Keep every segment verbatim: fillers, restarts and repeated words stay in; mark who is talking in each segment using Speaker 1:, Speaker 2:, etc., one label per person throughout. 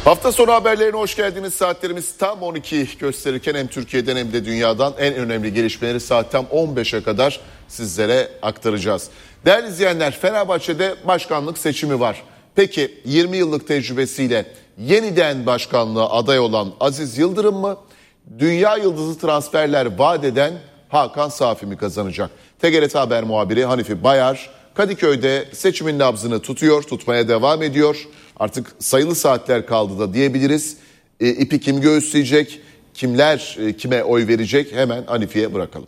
Speaker 1: Hafta sonu haberlerine hoş geldiniz. Saatlerimiz tam on iki gösterirken hem Türkiye'den hem de dünyadan en önemli gelişmeleri saat tam on beşe kadar sizlere aktaracağız. Değerli izleyenler, Fenerbahçe'de başkanlık seçimi var. Peki yirmi yıllık tecrübesiyle yeniden başkanlığa aday olan Aziz Yıldırım mı? Dünya yıldızı transferler vaat eden Hakan Safi mi kazanacak? T G R T Haber muhabiri Hanifi Bayar Kadıköy'de seçimin nabzını tutuyor, tutmaya devam ediyor. Artık sayılı saatler kaldı da diyebiliriz. E, ipi kim göğüsleyecek, kimler e, kime oy verecek, hemen Hanifi'ye bırakalım.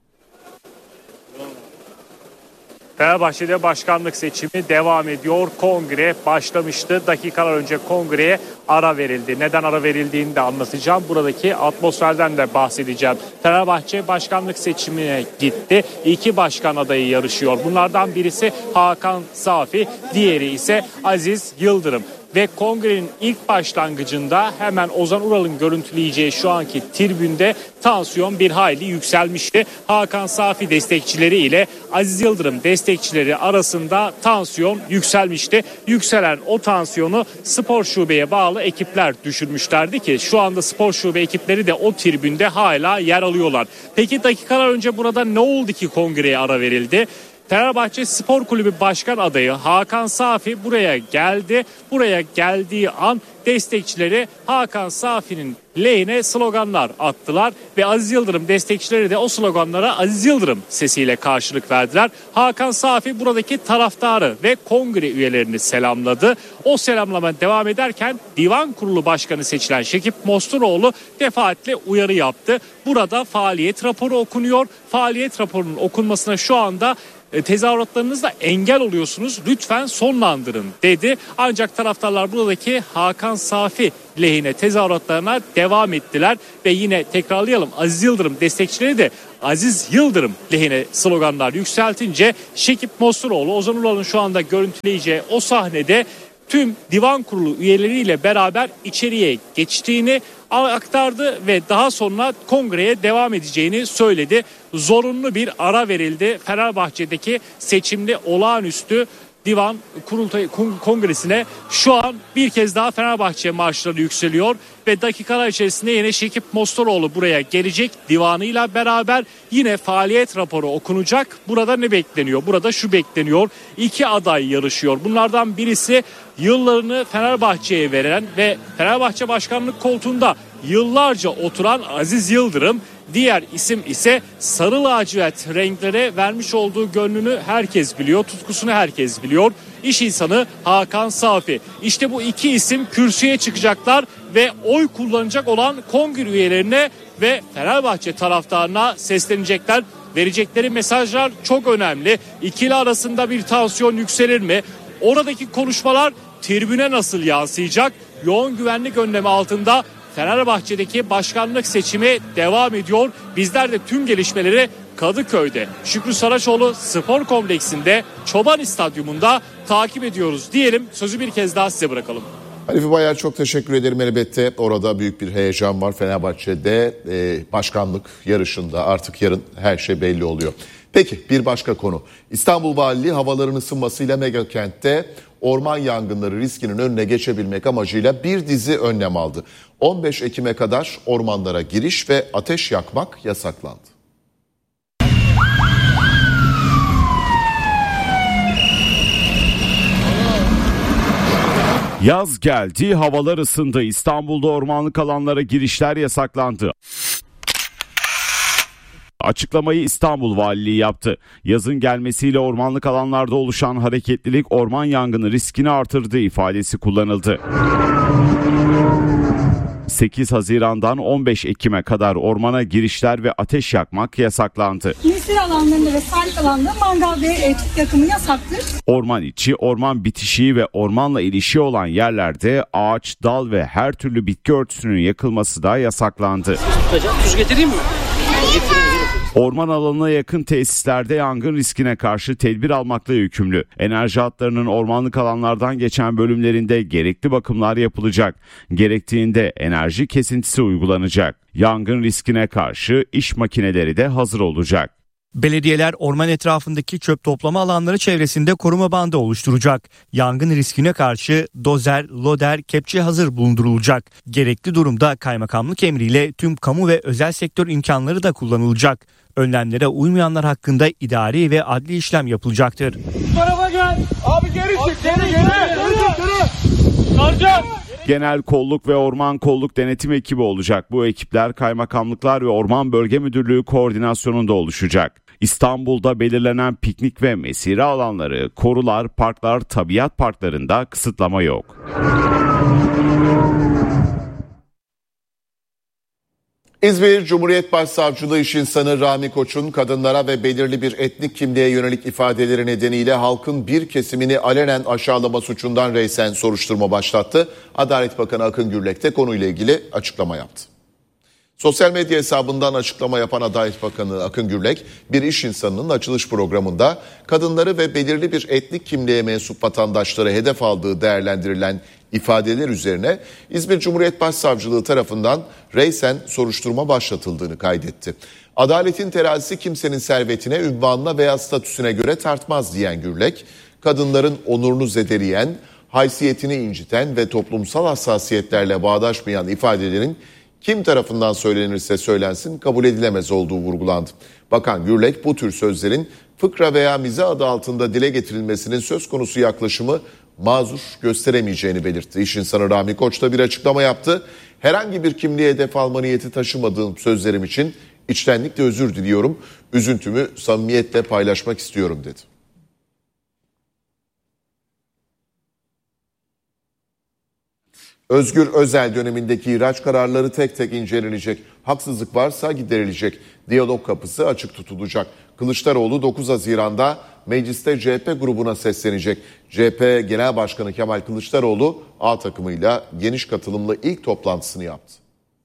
Speaker 2: Fenerbahçe'de başkanlık seçimi devam ediyor. Kongre başlamıştı. Dakikalar önce kongreye ara verildi. Neden ara verildiğini de anlatacağım. Buradaki atmosferden de bahsedeceğim. Fenerbahçe başkanlık seçimine gitti. İki başkan adayı yarışıyor. Bunlardan birisi Hakan Safi, diğeri ise Aziz Yıldırım. Ve kongrenin ilk başlangıcında hemen Ozan Ural'ın görüntüleyeceği şu anki tribünde tansiyon bir hayli yükselmişti. Hakan Safi destekçileri ile Aziz Yıldırım destekçileri arasında tansiyon yükselmişti. Yükselen o tansiyonu spor şubeye bağlı ekipler düşürmüşlerdi ki şu anda spor şube ekipleri de o tribünde hala yer alıyorlar. Peki dakikalar önce burada ne oldu ki kongreye ara verildi? Fenerbahçe Spor Kulübü Başkan adayı Hakan Safi buraya geldi. Buraya geldiği an destekçileri Hakan Safi'nin lehine sloganlar attılar ve Aziz Yıldırım destekçileri de o sloganlara Aziz Yıldırım sesiyle karşılık verdiler. Hakan Safi buradaki taraftarı ve kongre üyelerini selamladı. O selamlama devam ederken Divan Kurulu Başkanı seçilen Şekip Mosturoğlu defaatle uyarı yaptı. Burada faaliyet raporu okunuyor. Faaliyet raporunun okunmasına şu anda tezahüratlarınızda engel oluyorsunuz, lütfen sonlandırın dedi. Ancak taraftarlar buradaki Hakan Safi lehine tezahüratlarına devam ettiler ve yine tekrarlayalım, Aziz Yıldırım destekçileri de Aziz Yıldırım lehine sloganlar yükseltince Şekip Mosturoğlu, Ozan Ural'ın şu anda görüntüleyeceği o sahnede tüm divan kurulu üyeleriyle beraber içeriye geçtiğini aktardı ve daha sonra kongreye devam edeceğini söyledi. Zorunlu bir ara verildi Fenerbahçe'deki seçimli olağanüstü divan kurultay kongresine. Şu an bir kez daha Fenerbahçe marşları yükseliyor ve dakikalar içerisinde yine Şekip Mosturoğlu buraya gelecek. Divanıyla beraber yine faaliyet raporu okunacak. Burada ne bekleniyor? Burada şu bekleniyor. İki aday yarışıyor. Bunlardan birisi yıllarını Fenerbahçe'ye veren ve Fenerbahçe başkanlık koltuğunda yıllarca oturan Aziz Yıldırım. Diğer isim ise sarı lacivert renklere vermiş olduğu gönlünü herkes biliyor, tutkusunu herkes biliyor. İş insanı Hakan Safi. İşte bu iki isim kürsüye çıkacaklar ve oy kullanacak olan kongre üyelerine ve Fenerbahçe taraftarına seslenecekler. Verecekleri mesajlar çok önemli. İkili arasında bir tansiyon yükselir mi? Oradaki konuşmalar tribüne nasıl yansıyacak? Yoğun güvenlik önlemi altında Fenerbahçe'deki başkanlık seçimi devam ediyor. Bizler de tüm gelişmeleri Kadıköy'de Şükrü Saraçoğlu Spor Kompleksinde Çobani Stadyumunda takip ediyoruz diyelim. Sözü bir kez daha size bırakalım.
Speaker 1: Hanifi Bayar, çok teşekkür ederim. Elbette orada büyük bir heyecan var. Fenerbahçe'de e, başkanlık yarışında artık yarın her şey belli oluyor. Peki bir başka konu. İstanbul Valiliği havaların ısınmasıyla mega kentte orman yangınları riskinin önüne geçebilmek amacıyla bir dizi önlem aldı. on beş Ekim'e kadar ormanlara giriş ve ateş yakmak yasaklandı.
Speaker 3: Yaz geldi, havalar ısındı. İstanbul'da ormanlık alanlara girişler yasaklandı. Açıklamayı İstanbul Valiliği yaptı. Yazın gelmesiyle ormanlık alanlarda oluşan hareketlilik orman yangını riskini artırdığı ifadesi kullanıldı. sekiz Haziran'dan on beş Ekim'e kadar ormana girişler ve ateş yakmak yasaklandı.
Speaker 4: Mesire alanlarında ve sahil alanlarında mangal ve e, tüp yakımı yasaktır.
Speaker 3: Orman içi, orman bitişiği ve ormanla ilişiği olan yerlerde ağaç, dal ve her türlü bitki örtüsünün yakılması da yasaklandı.
Speaker 5: Tuz getireyim mi?
Speaker 3: Orman alanına yakın tesislerde yangın riskine karşı tedbir almakla yükümlü. Enerji hatlarının ormanlık alanlardan geçen bölümlerinde gerekli bakımlar yapılacak. Gerektiğinde enerji kesintisi uygulanacak. Yangın riskine karşı iş makineleri de hazır olacak.
Speaker 5: Belediyeler orman etrafındaki çöp toplama alanları çevresinde koruma bandı oluşturacak. Yangın riskine karşı dozer, loder, kepçe hazır bulundurulacak. Gerekli durumda kaymakamlık emriyle tüm kamu ve özel sektör imkanları da kullanılacak. Önlemlere uymayanlar hakkında idari ve adli işlem yapılacaktır.
Speaker 6: Bu tarafa gel. Abi geri çık. Geri geri. Sarcan.
Speaker 3: Genel kolluk ve orman kolluk denetim ekibi olacak. Bu ekipler kaymakamlıklar ve orman bölge müdürlüğü koordinasyonunda oluşacak. İstanbul'da belirlenen piknik ve mesire alanları, korular, parklar, tabiat parklarında kısıtlama yok.
Speaker 1: İzmir Cumhuriyet Başsavcılığı İş İnsanı Rahmi Koç'un kadınlara ve belirli bir etnik kimliğe yönelik ifadeleri nedeniyle halkın bir kesimini alenen aşağılama suçundan reysen soruşturma başlattı. Adalet Bakanı Akın Gürlek de konuyla ilgili açıklama yaptı. Sosyal medya hesabından açıklama yapan Adalet Bakanı Akın Gürlek, bir iş insanının açılış programında kadınları ve belirli bir etnik kimliğe mensup vatandaşları hedef aldığı değerlendirilen ifadeler üzerine İzmir Cumhuriyet Başsavcılığı tarafından reysen soruşturma başlatıldığını kaydetti. Adaletin terazisi kimsenin servetine, ünvanına veya statüsüne göre tartmaz diyen Gürlek, kadınların onurunu zedeleyen, haysiyetini inciten ve toplumsal hassasiyetlerle bağdaşmayan ifadelerin kim tarafından söylenirse söylensin kabul edilemez olduğu vurgulandı. Bakan Gürlek bu tür sözlerin fıkra veya mizah adı altında dile getirilmesinin söz konusu yaklaşımı mazur gösteremeyeceğini belirtti. İş insanı Rahmi Koç da bir açıklama yaptı. Herhangi bir kimliğe hedef alma niyeti taşımadığım sözlerim için içtenlikle özür diliyorum. Üzüntümü samimiyetle paylaşmak istiyorum dedi. Özgür Özel dönemindeki ihraç kararları tek tek incelenecek. Haksızlık varsa giderilecek. Diyalog kapısı açık tutulacak. Kılıçdaroğlu dokuz Haziran'da mecliste C H P grubuna seslenecek. C H P Genel Başkanı Kemal Kılıçdaroğlu A takımıyla geniş katılımlı ilk toplantısını yaptı.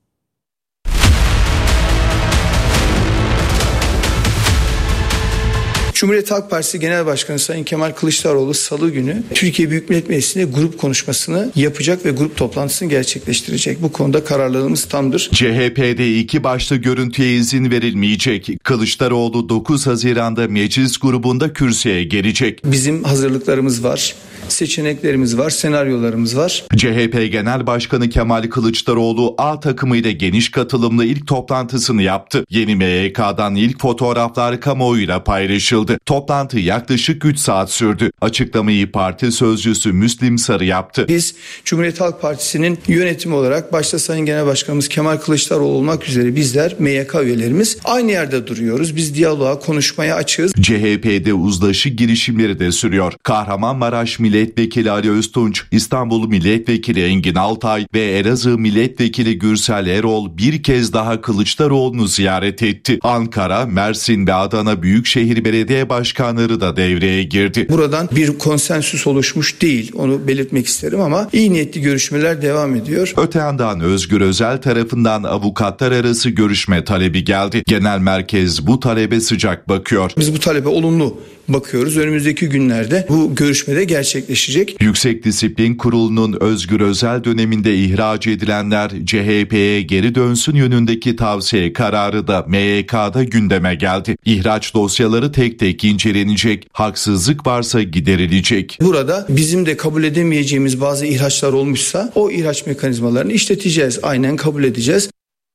Speaker 7: Cumhuriyet Halk Partisi Genel Başkanı Sayın Kemal Kılıçdaroğlu Salı günü Türkiye Büyük Millet Meclisi'nde grup konuşmasını yapacak ve grup toplantısını gerçekleştirecek. Bu konuda kararlılığımız tamdır.
Speaker 8: C H P'de iki başlı görüntüye izin verilmeyecek. Kılıçdaroğlu dokuz Haziran'da meclis grubunda kürsüye gelecek.
Speaker 7: Bizim hazırlıklarımız var, seçeneklerimiz var, senaryolarımız var.
Speaker 8: C H P Genel Başkanı Kemal Kılıçdaroğlu A takımıyla geniş katılımlı ilk toplantısını yaptı. Yeni M Y K'dan ilk fotoğraflar kamuoyuyla paylaşıldı. Toplantı yaklaşık üç saat sürdü. Açıklamayı parti sözcüsü Müslim Sarı yaptı.
Speaker 7: Biz Cumhuriyet Halk Partisi'nin yönetimi olarak başta Sayın Genel Başkanımız Kemal Kılıçdaroğlu olmak üzere bizler M Y K üyelerimiz aynı yerde duruyoruz. Biz diyaloğa, konuşmaya açığız.
Speaker 8: C H P'de uzlaşı girişimleri de sürüyor. Kahramanmaraş Milletvekili Ali Öztunç, İstanbul Milletvekili Engin Altay ve Elazığ Milletvekili Gürsel Erol bir kez daha Kılıçdaroğlu'nu ziyaret etti. Ankara, Mersin ve Adana Büyükşehir Belediye Başkanları da devreye girdi.
Speaker 7: Buradan bir konsensüs oluşmuş değil, onu belirtmek isterim ama iyi niyetli görüşmeler devam ediyor.
Speaker 8: Öte yandan Özgür Özel tarafından avukatlar arası görüşme talebi geldi. Genel merkez bu talebe sıcak bakıyor.
Speaker 7: Biz bu talebe olumlu bakıyoruz. Önümüzdeki günlerde bu görüşmede gerçekleşecek.
Speaker 8: Yüksek Disiplin Kurulu'nun Özgür Özel döneminde ihraç edilenler C H P'ye geri dönsün yönündeki tavsiye kararı da M Y K'da gündeme geldi. İhraç dosyaları tek tek incelenecek, haksızlık varsa giderilecek.
Speaker 7: Burada bizim de kabul edemeyeceğimiz bazı ihraçlar olmuşsa o ihraç mekanizmalarını işleteceğiz, aynen kabul edeceğiz.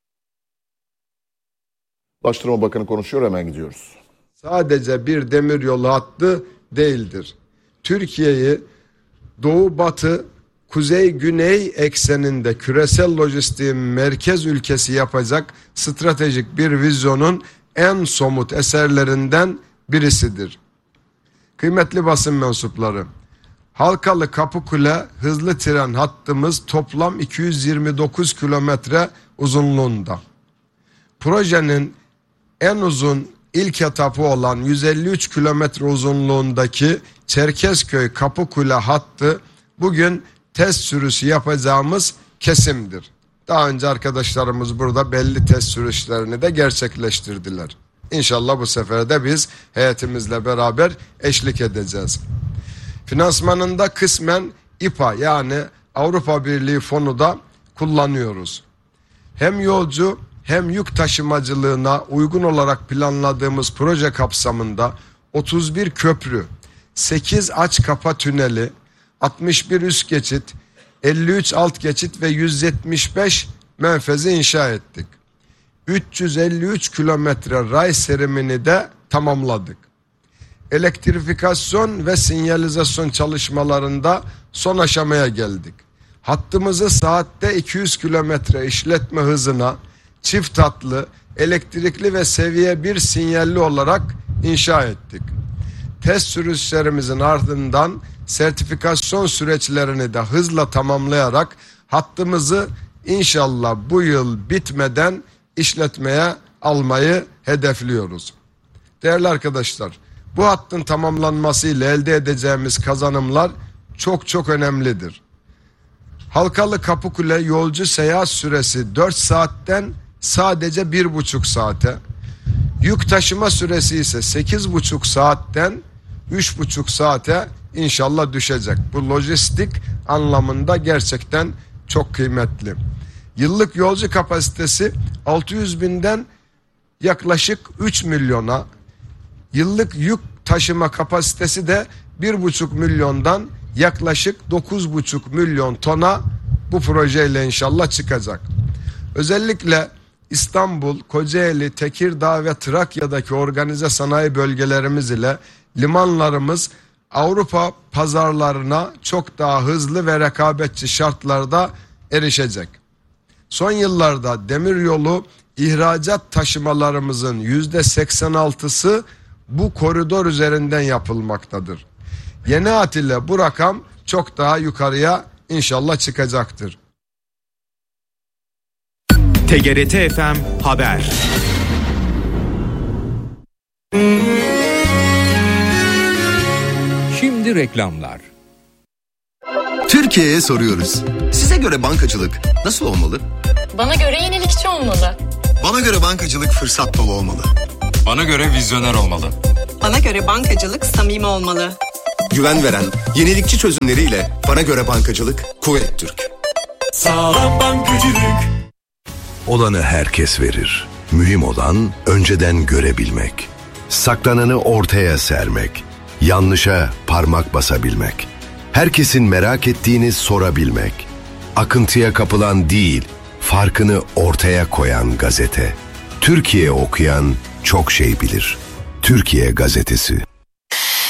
Speaker 1: Ulaştırma Bakanı konuşuyor, hemen gidiyoruz.
Speaker 9: Sadece bir demiryolu hattı değildir. Türkiye'yi doğu batı, kuzey güney ekseninde küresel lojistiğin merkez ülkesi yapacak stratejik bir vizyonun en somut eserlerinden birisidir. Kıymetli basın mensupları, Halkalı Kapıkule hızlı tren hattımız toplam iki yüz yirmi dokuz kilometre uzunluğunda. Projenin en uzun ilk etapı olan yüz elli üç kilometre uzunluğundaki Çerkezköy Kapıkule hattı bugün test sürüşü yapacağımız kesimdir. Daha önce arkadaşlarımız burada belli test sürüşlerini de gerçekleştirdiler. İnşallah bu sefer de biz heyetimizle beraber eşlik edeceğiz. Finansmanında kısmen İ P A yani Avrupa Birliği fonu da kullanıyoruz. Hem yolcu hem yük taşımacılığına uygun olarak planladığımız proje kapsamında otuz bir köprü, sekiz aç kapa tüneli, altmış bir üst geçit, elli üç alt geçit ve yüz yetmiş beş menfezi inşa ettik. üç yüz elli üç kilometre ray serimini de tamamladık. Elektrifikasyon ve sinyalizasyon çalışmalarında son aşamaya geldik. Hattımızı saatte iki yüz kilometre işletme hızına çift hatlı, elektrikli ve seviye bir sinyalli olarak inşa ettik. Test sürüşlerimizin ardından sertifikasyon süreçlerini de hızla tamamlayarak hattımızı inşallah bu yıl bitmeden işletmeye almayı hedefliyoruz. Değerli arkadaşlar, bu hattın tamamlanmasıyla elde edeceğimiz kazanımlar çok çok önemlidir. Halkalı Kapıkule yolcu seyahat süresi dört saatten sadece bir buçuk saate, yük taşıma süresi ise sekiz buçuk saatten üç buçuk saate inşallah düşecek. Bu lojistik anlamında gerçekten çok kıymetli. Yıllık yolcu kapasitesi altı yüz binden yaklaşık üç milyona, yıllık yük taşıma kapasitesi de bir buçuk milyondan yaklaşık dokuz buçuk milyon tona bu projeyle inşallah çıkacak. Özellikle İstanbul, Kocaeli, Tekirdağ ve Trakya'daki organize sanayi bölgelerimiz ile limanlarımız Avrupa pazarlarına çok daha hızlı ve rekabetçi şartlarda erişecek. Son yıllarda demiryolu ihracat taşımalarımızın yüzde seksen altısı bu koridor üzerinden yapılmaktadır. Yeni hat ile bu rakam çok daha yukarıya inşallah çıkacaktır.
Speaker 10: T G R T F M Haber. Şimdi reklamlar.
Speaker 11: Türkiye'ye soruyoruz. Size göre bankacılık nasıl olmalı?
Speaker 12: Bana göre yenilikçi olmalı.
Speaker 11: Bana göre bankacılık fırsat dolu olmalı.
Speaker 13: Bana göre vizyoner olmalı.
Speaker 14: Bana göre bankacılık samimi olmalı.
Speaker 11: Güven veren, yenilikçi çözümleriyle bana göre bankacılık Kuvvet Türk.
Speaker 15: Sağlam bankacılık. Olanı herkes verir. Mühim olan önceden görebilmek. Saklananı ortaya sermek. Yanlışa parmak basabilmek. Herkesin merak ettiğini sorabilmek. Akıntıya kapılan değil, farkını ortaya koyan gazete. Türkiye okuyan çok şey bilir. Türkiye Gazetesi.